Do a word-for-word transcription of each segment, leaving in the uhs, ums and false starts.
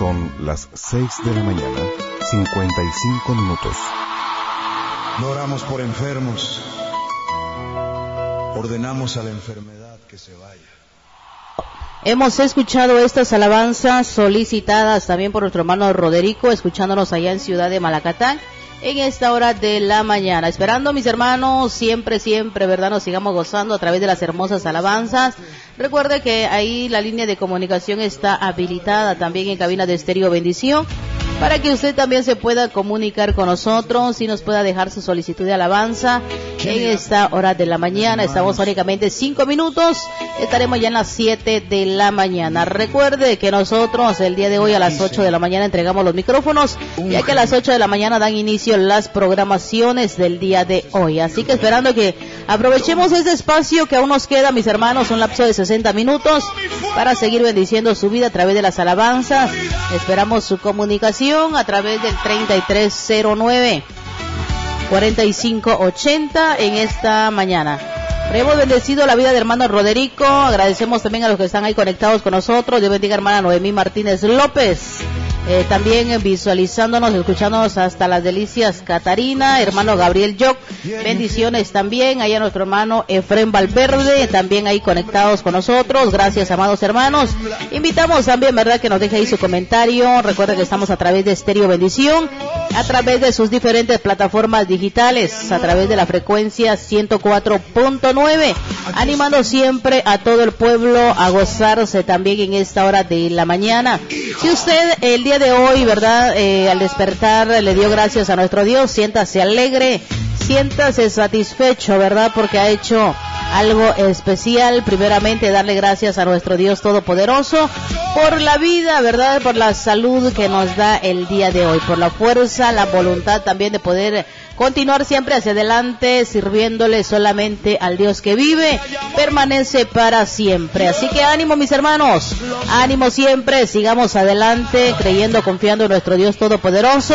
Son las seis de la mañana, cincuenta y cinco minutos. No oramos por enfermos, ordenamos a la enfermedad que se vaya. Hemos escuchado estas alabanzas solicitadas también por nuestro hermano Roderico, escuchándonos allá en Ciudad de Malacatán, en esta hora de la mañana. Esperando, mis hermanos, siempre, siempre, ¿verdad?, nos sigamos gozando a través de las hermosas alabanzas. Recuerde que ahí la línea de comunicación está habilitada también en cabina de Estéreo Bendición, para que usted también se pueda comunicar con nosotros y nos pueda dejar su solicitud de alabanza en esta hora de la mañana. Estamos únicamente cinco minutos, estaremos ya en las siete de la mañana. Recuerde que nosotros el día de hoy a las ocho de la mañana entregamos los micrófonos, ya que a las ocho de la mañana dan inicio las programaciones del día de hoy. Así que esperando que aprovechemos este espacio que aún nos queda, mis hermanos, un lapso de sesenta minutos para seguir bendiciendo su vida a través de las alabanzas. Esperamos su comunicación a través del treinta y tres cero nueve, cuarenta y cinco ochenta en esta mañana. Hemos bendecido la vida de hermano Roderico, agradecemos también a los que están ahí conectados con nosotros. Dios bendiga a hermana Noemí Martínez López, eh, también visualizándonos, escuchándonos hasta las delicias Catarina, hermano Gabriel Yoc, bendiciones también, ahí a nuestro hermano Efrén Valverde, también ahí conectados con nosotros. Gracias, amados hermanos. Invitamos también, ¿verdad?, que nos deje ahí su comentario. Recuerden que estamos a través de Estéreo Bendición, a través de sus diferentes plataformas digitales, a través de la frecuencia ciento cuatro punto nueve, animando siempre a todo el pueblo a gozarse también en esta hora de la mañana. Si usted el día de hoy, ¿verdad?, eh, al despertar le dio gracias a nuestro Dios, siéntase alegre, siéntase satisfecho, ¿verdad?, porque ha hecho algo especial. Primeramente, darle gracias a nuestro Dios Todopoderoso por la vida, ¿verdad?, por la salud que nos da el día de hoy, por la fuerza, la voluntad también de poder continuar siempre hacia adelante, sirviéndole solamente al Dios que vive, permanece para siempre. Así que ánimo, mis hermanos, ánimo siempre, sigamos adelante, creyendo, confiando en nuestro Dios Todopoderoso,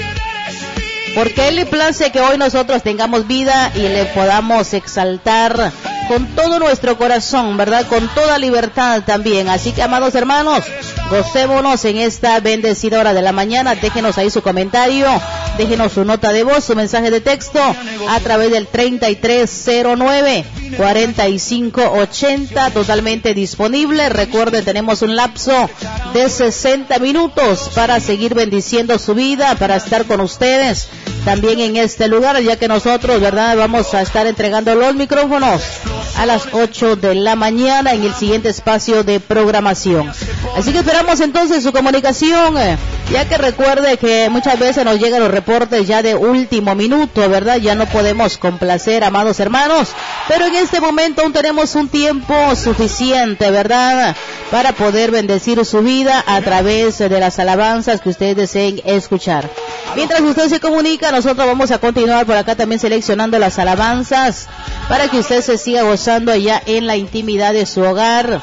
porque Él le place que hoy nosotros tengamos vida y le podamos exaltar con todo nuestro corazón, ¿verdad?, con toda libertad también. Así que, amados hermanos, gocémonos en esta bendecida hora de la mañana. Déjenos ahí su comentario, déjenos su nota de voz, su mensaje de texto a través del treinta y tres cero nueve, cuarenta y cinco ochenta, totalmente disponible. Recuerde, tenemos un lapso de sesenta minutos para seguir bendiciendo su vida, para estar con ustedes también en este lugar, ya que nosotros, ¿verdad?, vamos a estar entregando los micrófonos a las ocho de la mañana en el siguiente espacio de programación. Así que esperamos entonces su comunicación, ya que recuerde que muchas veces nos llegan los reportes ya de último minuto, ¿verdad? Ya no podemos complacer, amados hermanos, pero en este momento aún tenemos un tiempo suficiente, ¿verdad?, para poder bendecir su vida a través de las alabanzas que ustedes deseen escuchar. Mientras usted se comunica, nosotros vamos a continuar por acá también seleccionando las alabanzas para que usted se siga gozando allá en la intimidad de su hogar,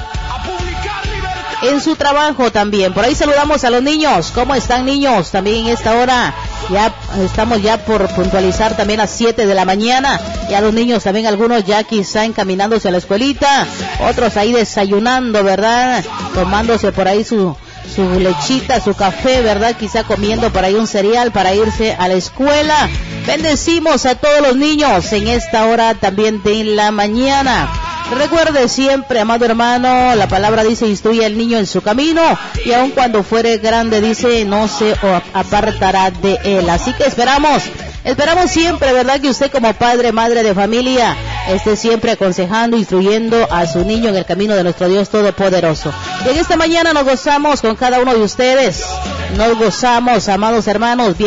en su trabajo también. Por ahí saludamos a los niños. ¿Cómo están, niños? También en esta hora ya estamos ya por puntualizar también a siete de la mañana. Ya los niños también, algunos ya quizá encaminándose a la escuelita, otros ahí desayunando, ¿verdad?, tomándose por ahí su su lechita, su café, ¿verdad?, quizá comiendo por ahí un cereal para irse a la escuela. Bendecimos a todos los niños en esta hora también de la mañana. Recuerde siempre, amado hermano, la palabra dice: instruye al niño en su camino, y aun cuando fuere grande, dice, no se apartará de él. Así que esperamos, esperamos siempre, ¿verdad?, que usted como padre, madre de familia, esté siempre aconsejando, instruyendo a su niño en el camino de nuestro Dios Todopoderoso. Y en esta mañana nos gozamos con cada uno de ustedes, nos gozamos, amados hermanos.